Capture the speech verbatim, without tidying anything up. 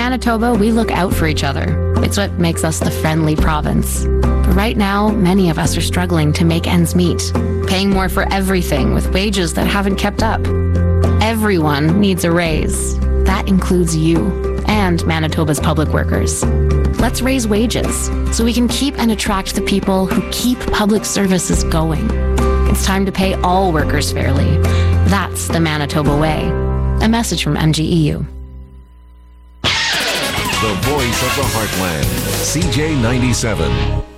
Manitoba, we look out for each other. It's what makes us the friendly province. But right now, many of us are struggling to make ends meet, paying more for everything with wages that haven't kept up. Everyone needs a raise. That includes you and Manitoba's public workers. Let's raise wages so we can keep and attract the people who keep public services going. It's time to pay all workers fairly. That's the Manitoba way. A message from M G E U. The voice of the heartland, C J ninety-seven.